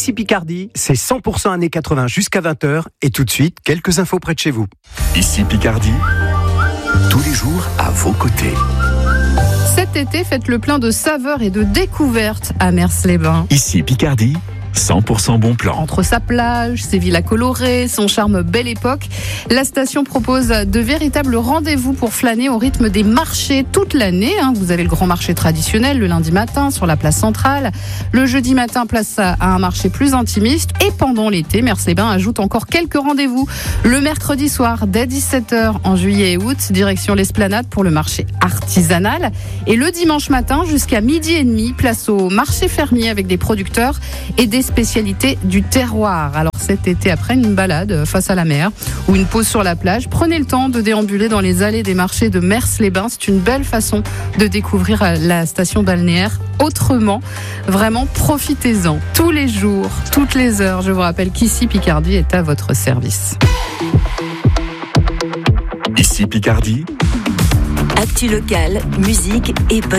Ici Picardie, c'est 100% années 80 jusqu'à 20h. Et tout de suite, quelques infos près de chez vous. Ici Picardie, tous les jours à vos côtés. Cet été, faites le plein de saveurs et de découvertes à Mers-les-Bains. Ici Picardie, 100% bon plan. Entre sa plage, ses villas colorées, son charme belle époque, la station propose de véritables rendez-vous pour flâner au rythme des marchés toute l'année. Vous avez le grand marché traditionnel le lundi matin sur la place centrale. Le jeudi matin, place à un marché plus intimiste. Et pendant l'été, Mers-les-Bains ajoute encore quelques rendez-vous. Le mercredi soir, dès 17h en juillet et août, direction l'Esplanade pour le marché artisanal. Et le dimanche matin, jusqu'à 12h30, place au marché fermier avec des producteurs et des spécialités du terroir. Alors cet été, après une balade face à la mer ou une pause sur la plage, prenez le temps de déambuler dans les allées des marchés de Mers-les-Bains. C'est une belle façon de découvrir la station balnéaire autrement. Vraiment, profitez-en. Tous les jours, toutes les heures. Je vous rappelle qu'ici Picardie est à votre service. Ici Picardie, actu locale, musique et bonne